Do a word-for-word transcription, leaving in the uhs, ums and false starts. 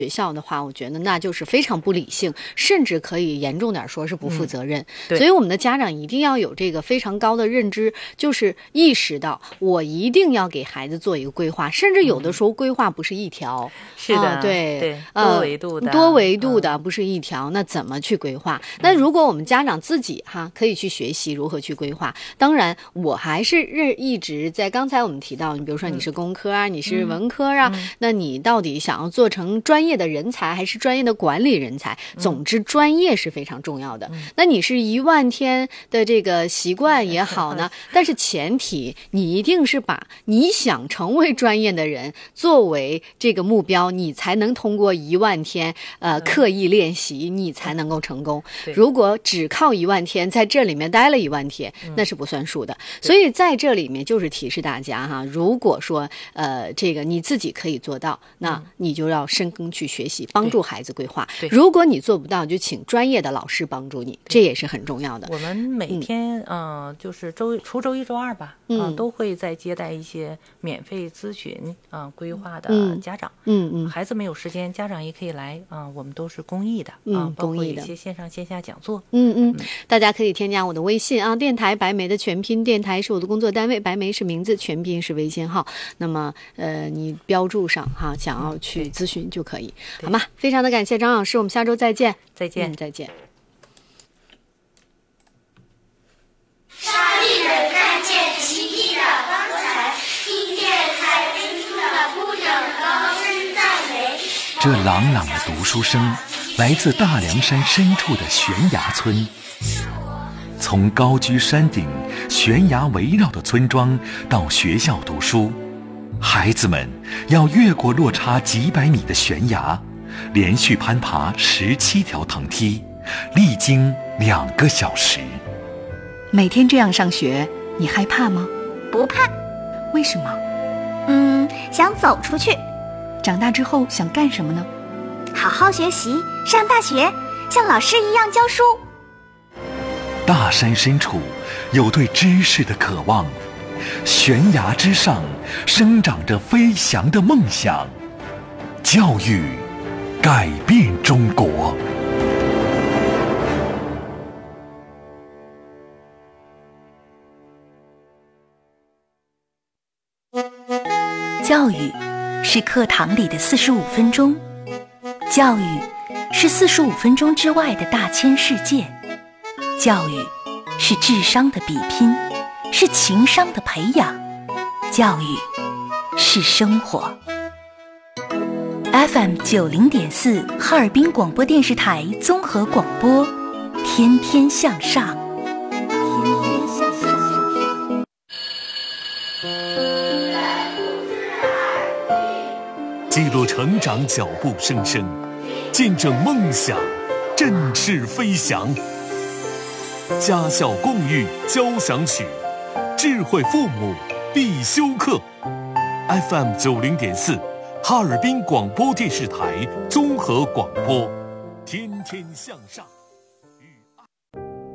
学校的话，我觉得那就是非常不理性，甚至可以严重点说是不负责任。 嗯、 所以我们的家长一定要有这个非常高的认知，就是意识到我一定要给孩子做一个规划，甚至有的时候规划不是一条， 嗯、是的， 啊、对对， 呃， 多维度的， 多维度的、 嗯、 不是一条，那怎么去规划？那如果我们家长自己哈可以去学习如何去规划，当然我还是认一直在刚才我们提到，你比如说你是工科啊，嗯、你是文科啊，嗯、那你到底想要做成专业的人才还是专业的管理人才？总之，专业是非常重要的。嗯、那你是一万天的这个习惯也好呢，但是前提你一定是把你想成为专业的人作为这个目标，你才能通过一万天呃刻意练习，你才能够成功。如果只靠一万天在这里面待了一万天，那是不算数的。所以在这里面就是提示大家哈，如果说呃这个你自己可以做到，那你就要深耕去学习，帮助孩子规划。如果你做不到，就请专业的老师帮助你，这也是很重要的。 我们每天嗯、呃，就是周除周一周二吧，嗯、呃，都会在接待一些免费咨询嗯、呃、规划的家长， 嗯嗯， 孩子们有时间，家长也可以来啊、呃，我们都是公益的， 嗯、 呃，包括一公益的些线上线下讲座， 嗯嗯，大家可以添加我的微信啊，电台白梅的全拼，电台是我的工作单位，白梅是名字，全拼是微信号。那么呃，你标注上哈，想要去咨询就可以，好吗？非常的感谢张老师，我们下周再见， 再见， 嗯、再见。 上帝能看见奇异的刚才，听见海滨中的姑娘高声赞美。 这朗朗的读书声来自大凉山深处的悬崖村。从高居山顶、悬崖围绕的村庄到学校读书，孩子们要越过落差几百米的悬崖，连续攀爬十七条藤梯，历经两个小时。 每天这样上学，你害怕吗？ 不怕。 为什么？ 嗯，想走出去。 长大之后想干什么呢？ 好好学习，上大学，像老师一样教书。 大山深处有对知识的渴望，悬崖之上生长着飞翔的梦想。教育改变中国。 教育是课堂里的四十五分钟，教育是四十五分钟之外的大千世界，教育是智商的比拼，是情商的培养，教育是生活。F M 九零点四哈尔滨广播电视台综合广播，天天向上。 记录成长脚步声声，见证梦想振翅飞翔。家校共育交响曲，智慧父母必修课。F M 九零点四，哈尔滨广播电视台综合广播，天天向上。